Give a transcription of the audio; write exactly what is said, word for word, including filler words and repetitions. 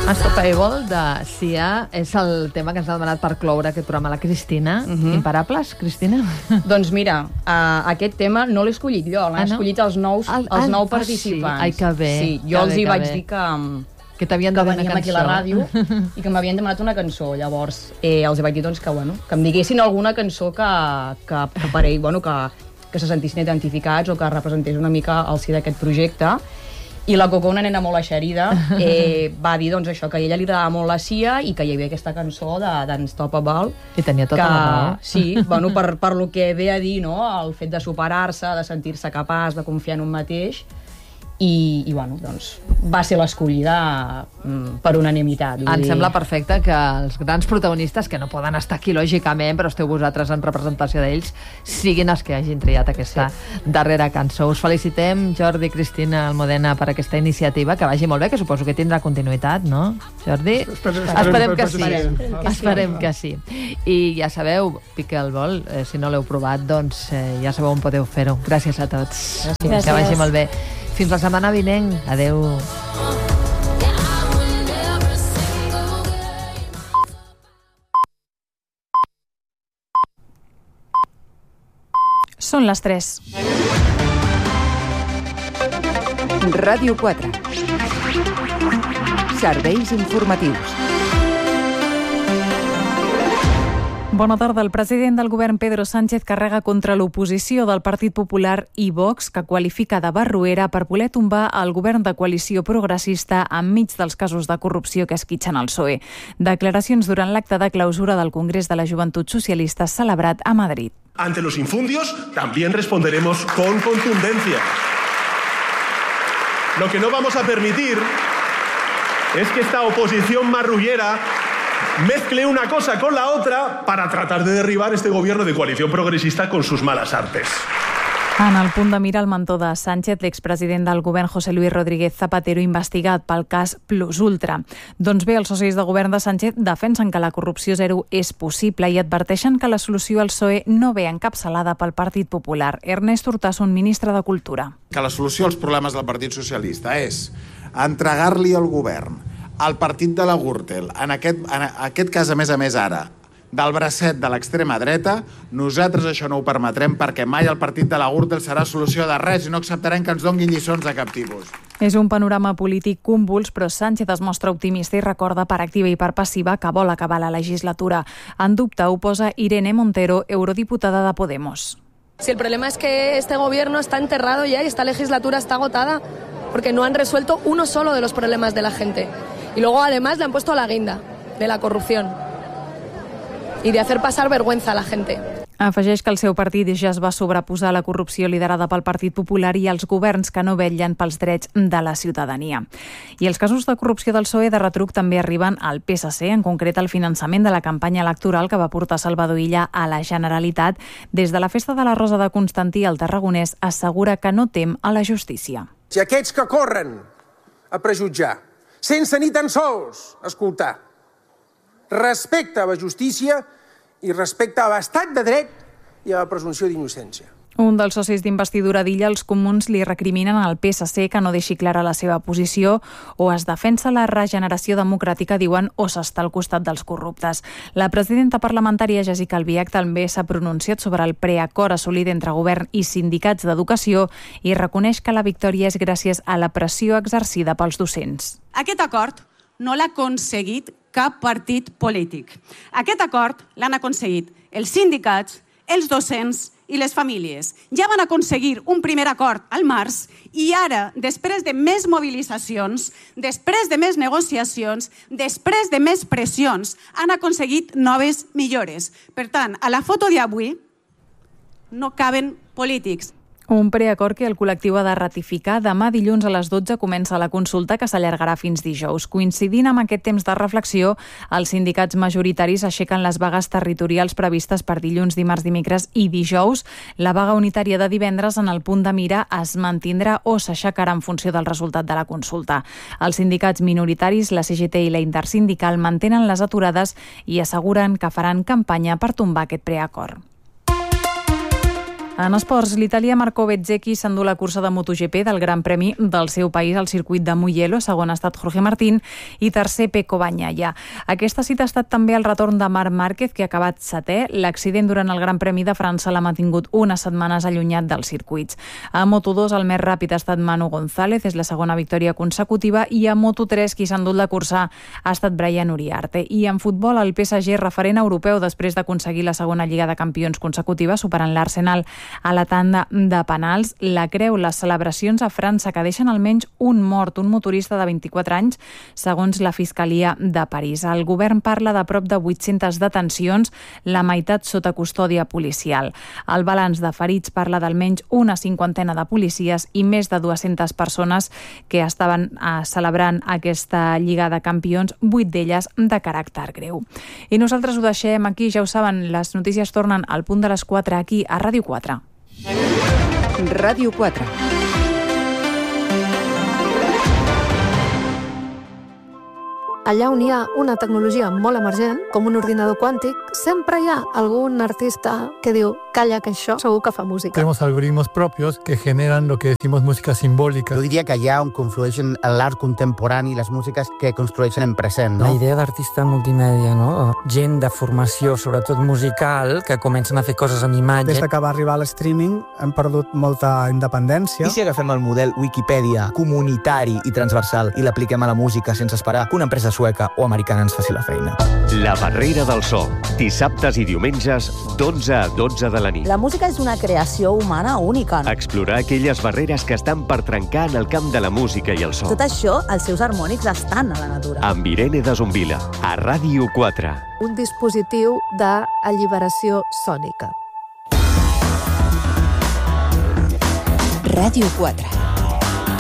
Unstoppable de Sia és el tema que ens ha demanat per cloure aquest programa la Cristina. Uh-huh. Imparables, Cristina? Doncs mira, uh, aquest tema no l'he escollit jo, l'han ah, no? escollit els nous, el, els nou ah, participants. Sí. Ai, que bé. Sí, jo que els bé, hi vaig bé. dir que... Que t'havien de donar una cançó. Aquí a la ràdio i que m'havien demanat una cançó. Llavors, eh, els vaig dir doncs, que, bueno, que em diguessin alguna cançó que, que, que per ell, bueno, que, que se sentissin identificats o que representés una mica el sí d'aquest projecte. I la Coco, una nena molt eixerida, eh, va dir doncs, això, que a ella li agradava molt la Sia i que hi havia aquesta cançó d'Unstoppable. I tenia tota que, la raó. Sí, bueno, per, per lo que ve a dir, no? El fet de superar-se, de sentir-se capaç, de confiar en un mateix. I, i bueno, doncs, va ser l'escollida mm, per unanimitat. Em dir... sembla perfecte que els grans protagonistes, que no poden estar aquí lògicament, però esteu vosaltres en representació d'ells, siguin els que hagin triat aquesta sí. darrera cançó. Us felicitem, Jordi, Cristina, Almudena, per aquesta iniciativa, que vagi molt bé, que suposo que tindrà continuïtat, no, Jordi? Esperem, esperem que sí. Esperem que sí. Esperem que sí. I ja sabeu, Pickleball, eh, si no l'heu provat, doncs eh, ja sabeu on podeu fer-ho. Gràcies a tots. Gràcies. Que vagi molt bé. Fins la setmana vinent. Adeu. Són les tres. Ràdio quatre. Serveis informatius. Bona tarda. El president del govern, Pedro Sánchez, carrega contra l'oposició del Partit Popular i Vox, que qualifica de barroera per voler tombar el govern de coalició progressista enmig dels casos de corrupció que esquitxen el P S O E. Declaracions durant l'acte de clausura del Congrés de la Joventut Socialista celebrat a Madrid. Ante los infundios también responderemos con contundencia. Lo que no vamos a permitir es que esta oposición marrullera mezcle una cosa con la otra para tratar de derribar este gobierno de coalición progresista con sus malas artes. En el punt de mira el mentó de Sánchez, l'expresident del govern José Luis Rodríguez Zapatero, investigat pel cas Plus Ultra. Doncs bé, els socis de govern de Sánchez defensen que la corrupció zero és possible i adverteixen que la solució al P S O E no ve encapçalada pel Partit Popular. Ernest Urtasun, ministre de Cultura. Que la solució als problemes del Partit Socialista és entregar-li al govern el partit de la Gürtel, en aquest, en aquest cas, a més a més ara, del bracet de l'extrema dreta, nosaltres això no ho permetrem perquè mai el partit de la Gürtel serà solució de res i no acceptarem que ens donguin lliçons de cap tipus. És un panorama polític convuls, però Sánchez es mostra optimista i recorda per activa i per passiva que vol acabar la legislatura. En dubte ho posa Irene Montero, eurodiputada de Podemos. Si el problema es que este gobierno está enterrado ya y esta legislatura está agotada porque no han resuelto uno solo de los problemas de la gente. Y luego además le han puesto la guinda de la corrupción y de hacer pasar vergüenza a la gente. Afegeix que el seu partit ja es va sobreposar a la corrupció liderada pel Partit Popular i als governs que no vetllen pels drets de la ciutadania. I els casos de corrupció del P S O E de retruc també arriben al P S C, en concret el finançament de la campanya electoral que va portar Salvador Illa a la Generalitat. Des de la Festa de la Rosa de Constantí, el tarragonès assegura que no tem a la justícia. Si aquests que corren a prejutjar, sense ni tan sols escoltar, respecte a la justícia i respecte a l'estat de dret i a la presumpció d'innocència. Un dels socis d'investidura d'Illa, els comuns, li recriminen al P S C que no deixi clara la seva posició o es defensa la regeneració democràtica, diuen, o s'està al costat dels corruptes. La presidenta parlamentària, Jéssica Albiach, també s'ha pronunciat sobre el preacord assolit entre govern i sindicats d'educació i reconeix que la victòria és gràcies a la pressió exercida pels docents. Aquest acord no l'ha aconseguit cap partit polític. Aquest acord l'han aconseguit els sindicats, els docents i les famílies. Ja van aconseguir un primer acord al març i ara, després de més mobilitzacions, després de més negociacions, després de més pressions, han aconseguit noves millores. Per tant, a la foto d'avui no caben polítics. Un preacord que el col·lectiu ha de ratificar. Demà dilluns a les dotze comença la consulta que s'allargarà fins dijous. Coincidint amb aquest temps de reflexió, els sindicats majoritaris aixequen les vagues territorials previstes per dilluns, dimarts, dimecres i dijous. La vaga unitària de divendres en el punt de mira es mantindrà o s'aixecarà en funció del resultat de la consulta. Els sindicats minoritaris, la C G T i la Intersindical, mantenen les aturades i asseguren que faran campanya per tombar aquest preacord. En esports, l'italià Marco Bezzecchi s'endú la cursa de MotoGP del Gran Premi del seu país al circuit de Mugello, segon ha estat Jorge Martín i tercer Pecco Bagnaia. Aquesta cita ha estat també el retorn de Marc Márquez, que ha acabat setè. L'accident durant el Gran Premi de França l'ha mantingut unes setmanes allunyat dels circuits. A Moto dos el més ràpid ha estat Manu González, és la segona victòria consecutiva, i a Moto tres qui s'ha endut la cursa ha estat Brian Uriarte. I en futbol, el P S G referent europeu després d'aconseguir la segona Lliga de Campions consecutiva, superant l'Arsenal a la tanda de penals. La creu les celebracions a França, que deixen almenys un mort, un motorista de vint-i-quatre anys, segons la Fiscalia de París. El govern parla de prop de vuit-centes detencions, la meitat sota custòdia policial. El balanç de ferits parla d'almenys una cinquantena de policies i més de dues-centes persones que estaven eh, celebrant aquesta Lliga de Campions, vuit d'elles de caràcter greu. I nosaltres ho deixem aquí, ja ho saben, les notícies tornen al punt de les quatre aquí a Ràdio quatre. Ràdio quatre. Allà on hi ha una tecnologia molt emergent, com un ordinador quàntic, sempre hi ha algún artista que diu, calla, que això segur que fa música. Tenemos algoritmos propios que generan lo que decimos música simbólica. Jo diria que allà on conflueixen l'art contemporani i les músiques que construeixen en present, no? La idea d'artista multimèdia, no? Gent de formació, sobretot musical, que comencen a fer coses amb imatge. Des que va arribar l'streaming hem perdut molta independència. I si agafem el model Wikipedia comunitari i transversal i l'apliquem a la música sense esperar que una empresa sueca o americana ens faci la feina? La barrera del so. Dissabtes i diumenges, d'onze a dotze de la nit. La música és una creació humana única. Explorar aquelles barreres que estan per trencar en el camp de la música i el so. Tot això, els seus harmònics estan a la natura. Amb Irene de Zumbila, a Ràdio quatre. Un dispositiu d'alliberació sònica. Ràdio quatre.